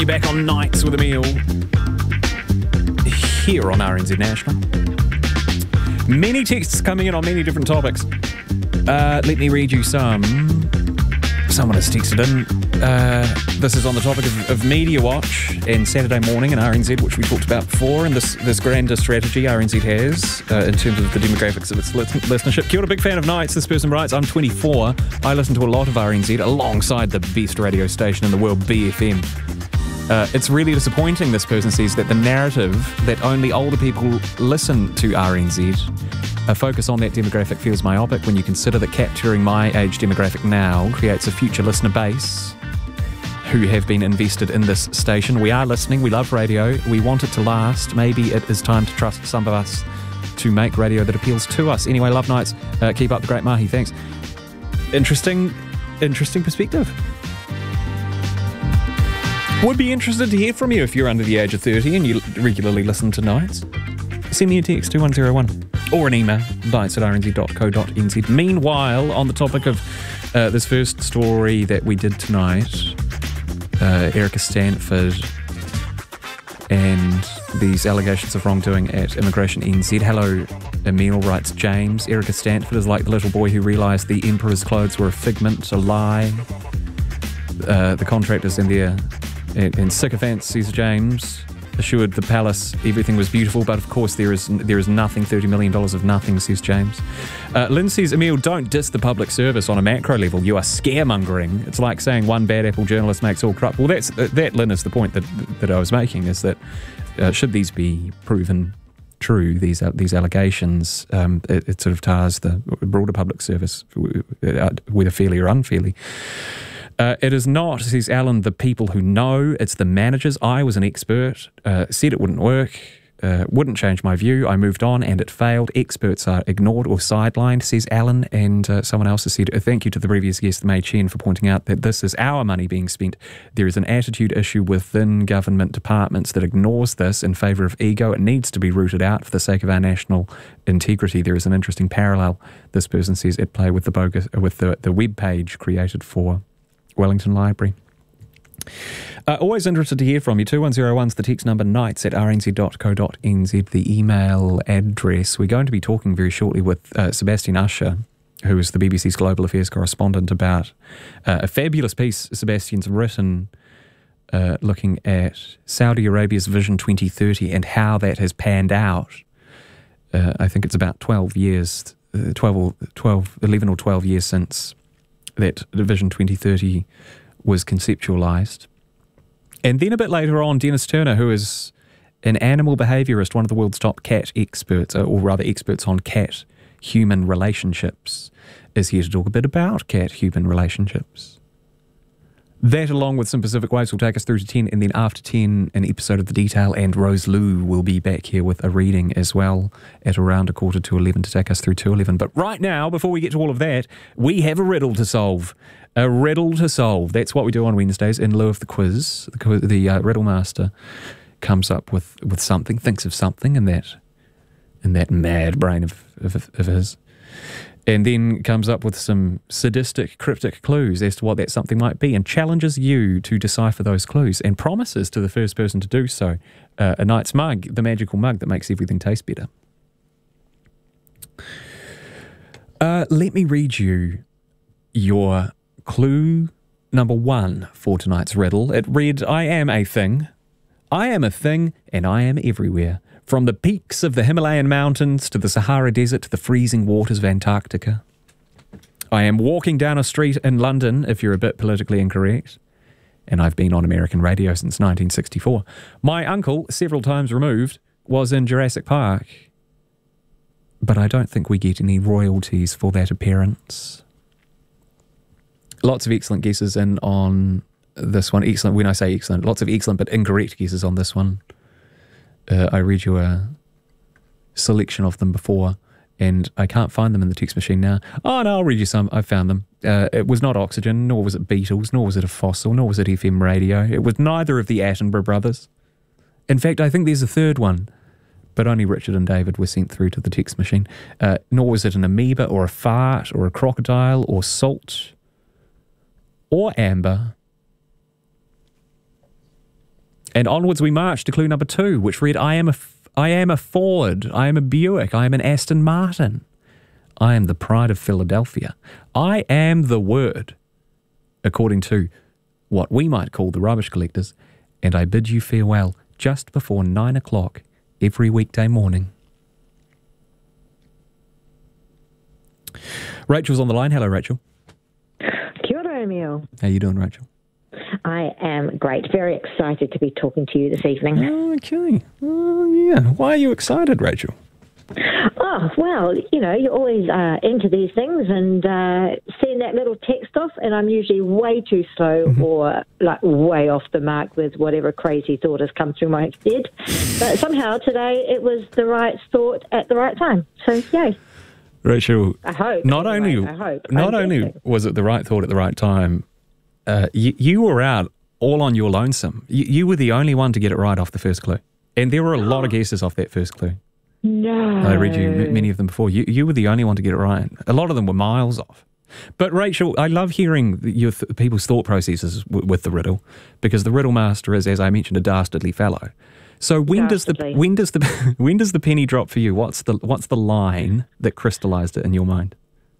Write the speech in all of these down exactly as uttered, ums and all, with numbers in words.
You're back on Nights with Emile here on R N Z National. Many texts coming in on many different topics. Uh, let me read you some. Someone has texted in. Uh, this is on the topic of, of Media Watch and Saturday Morning and R N Z, which we talked about before, and this, this grander strategy R N Z has uh, in terms of the demographics of its listenership. Kia ora, big fan of Nights. This person writes, I'm twenty-four. I listen to a lot of R N Z alongside the best radio station in the world, B F M. Uh, it's really disappointing, this person says, that the narrative that only older people listen to R N Z, a focus on that demographic feels myopic when you consider that capturing my age demographic now creates a future listener base who have been invested in this station. We are listening, we love radio, we want it to last. Maybe it is time to trust some of us to make radio that appeals to us. Anyway, love Nights, uh, keep up the great mahi, thanks. Interesting, interesting perspective. Would be interested to hear from you if you're under the age of thirty and you regularly listen to Nights. Send me a text, two one zero one, or an email, nights at r n z dot co dot n z. Meanwhile, on the topic of uh, this first story that we did tonight, uh, Erica Stanford and these allegations of wrongdoing at Immigration N Z. Hello, Emile, writes James. Erica Stanford is like the little boy who realised the emperor's clothes were a figment, a lie. Uh, the contractors in their in, in sycophants, says James, assured the palace everything was beautiful, but of course there is there is nothing, thirty million dollars of nothing, says James. Uh, Lynn says, Emile, don't diss the public service on a macro level. You are scaremongering. It's like saying one bad apple journalist makes all corrupt. Well, that's, uh, that, Lynn, is the point that that I was making, is that uh, should these be proven true, these uh, these allegations, um, it, it sort of tars the broader public service, uh, whether fairly or unfairly. Uh, it is not, says Alan, the people who know, it's the managers. I was an expert, uh, said it wouldn't work, uh, wouldn't change my view. I moved on and it failed. Experts are ignored or sidelined, says Alan. And uh, someone else has said, uh, thank you to the previous guest, Mei Chen, for pointing out that this is our money being spent. There is an attitude issue within government departments that ignores this in favour of ego. It needs to be rooted out for the sake of our national integrity. There is an interesting parallel, this person says, at play with the bogus, with the, the web page created for Wellington Library. Uh, always interested to hear from you. two one zero one's the text number, nights at r n z dot co dot n z, the email address. We're going to be talking very shortly with uh, Sebastian Usher, who is the B B C's Global Affairs correspondent, about uh, a fabulous piece Sebastian's written uh, looking at Saudi Arabia's Vision twenty thirty and how that has panned out. Uh, I think it's about twelve years, uh, twelve, or twelve, eleven or twelve years since that Vision twenty thirty was conceptualised. And then a bit later on, Dennis Turner, who is an animal behaviourist, one of the world's top cat experts, or rather experts on cat-human relationships, is here to talk a bit about cat-human relationships. That, along with some Pacific Waves, will take us through to ten, and then after ten, an episode of The Detail, and Rose Lou will be back here with a reading as well at around a quarter to eleven to take us through to eleven. But right now, before we get to all of that, we have a riddle to solve. A riddle to solve. That's what we do on Wednesdays in lieu of the quiz. The, quiz, the uh, riddle master comes up with, with something, thinks of something in that, in that mad brain of, of, of his, and then comes up with some sadistic, cryptic clues as to what that something might be, and challenges you to decipher those clues, and promises to the first person to do so uh, a night's mug, the magical mug that makes everything taste better. Uh, let me read you your clue number one for tonight's riddle. It read, I am a thing. I am a thing, and I am everywhere. From the peaks of the Himalayan mountains to the Sahara Desert to the freezing waters of Antarctica. I am walking down a street in London, if you're a bit politically incorrect, and I've been on American radio since nineteen sixty-four. My uncle, several times removed, was in Jurassic Park, but I don't think we get any royalties for that appearance. Lots of excellent guesses in on this one. Excellent, when I say excellent, lots of excellent but incorrect guesses on this one. Uh, I read you a selection of them before, and I can't find them in the text machine now. Oh, no, I'll read you some. I found them. Uh, it was not Oxygen, nor was it Beatles, nor was it a fossil, nor was it F M radio. It was neither of the Attenborough brothers. In fact, I think there's a third one, but only Richard and David were sent through to the text machine. Uh, nor was it an amoeba or a fart or a crocodile or salt or amber And onwards we march to clue number two, which read, I am a, I am a Ford, I am a Buick, I am an Aston Martin. I am the pride of Philadelphia. I am the word, according to what we might call the rubbish collectors, and I bid you farewell just before nine o'clock every weekday morning. Rachel's on the line. Hello, Rachel. Kia ora, Emil. How you doing, Rachel? I am great. Very excited to be talking to you this evening. Okay. Oh, yeah. Why are you excited, Rachel? Oh, well, you know, you're always uh, into these things and uh, send that little text off, and I'm usually way too slow mm-hmm. or like way off the mark with whatever crazy thought has come through my head. But somehow today it was the right thought at the right time. So, yay. Rachel, I hope. Not anyway, only, I hope. Not only was it the right thought at the right time, uh, you, you were out all on your lonesome. You, you were the only one to get it right off the first clue. And there were a lot of guesses off that first clue. No. I read you m- many of them before. You you were the only one to get it right. A lot of them were miles off. But Rachel, I love hearing your th- people's thought processes w- with the riddle, because the riddle master is, as I mentioned, a dastardly fellow. So when dastardly. does the when does the when does the penny drop for you? What's the what's the line that crystallized it in your mind?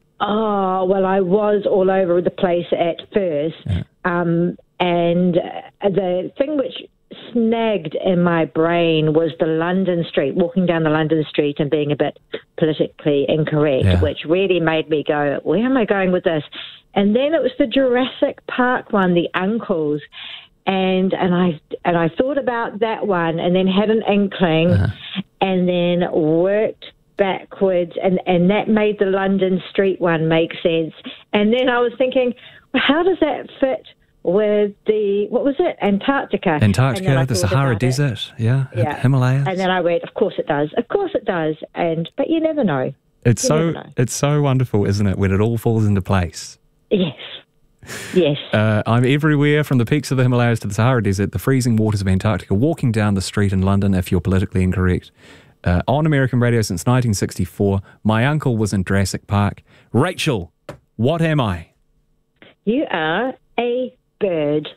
Oh, well, I was all over the place at first, yeah. um, and the thing which snagged in my brain was the London street, walking down the London street and being a bit politically incorrect, yeah. which really made me go, where am I going with this? And then it was the Jurassic Park one, the uncles, and and I and I thought about that one, and then had an inkling, uh-huh. and then worked backwards, and and that made the London street one make sense. And then I was thinking, well, how does that fit with the, what was it, Antarctica? Antarctica, the Sahara Desert, yeah, yeah, Himalayas. And then I went, of course it does, of course it does, and but you never know. It's you so know. It's so wonderful, isn't it, when it all falls into place? Yes, yes. Uh, I'm everywhere, from the peaks of the Himalayas to the Sahara Desert, the freezing waters of Antarctica, walking down the street in London, if you're politically incorrect. Uh, on American radio since nineteen sixty-four, my uncle was in Jurassic Park. Rachel, what am I? You are a bird.